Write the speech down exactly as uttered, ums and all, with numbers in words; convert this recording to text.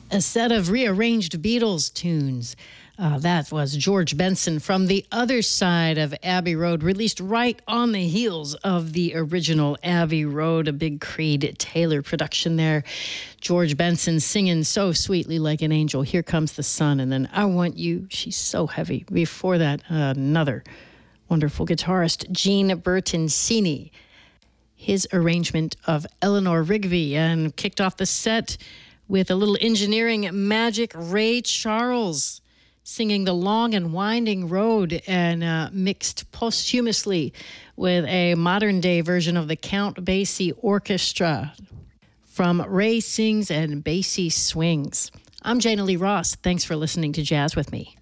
A set of rearranged Beatles tunes. Uh, that was George Benson from The Other Side of Abbey Road, released right on the heels of the original Abbey Road, a big Creed Taylor production there. George Benson singing So Sweetly Like an Angel, Here Comes the Sun, and then I Want You, She's So Heavy. Before that, uh, another wonderful guitarist, Gene Bertoncini. His arrangement of Eleanor Rigby, and kicked off the set with a little engineering magic, Ray Charles singing The Long and Winding Road, and uh, mixed posthumously with a modern-day version of the Count Basie Orchestra from Ray Sings and Basie Swings. I'm Jana Lee Ross. Thanks for listening to Jazz with Me.